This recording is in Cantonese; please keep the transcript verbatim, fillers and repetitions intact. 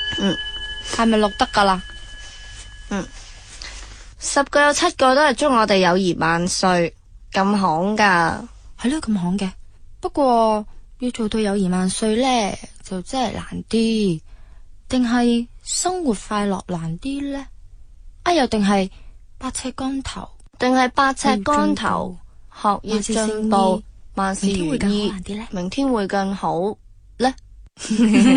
嗯， 係咪錄得噶啦？ 嗯，十個有七個都係祝我哋友誼萬歲，咁行噶。 係咯，咁行嘅。不過要做到友誼萬歲呢，就真係難啲。定係生活快樂難啲呢？啊，又定係百尺竿頭？ 定係百尺竿頭，學業進步，萬事如意， 明天會更好難啲呢？ 明天會更好呢？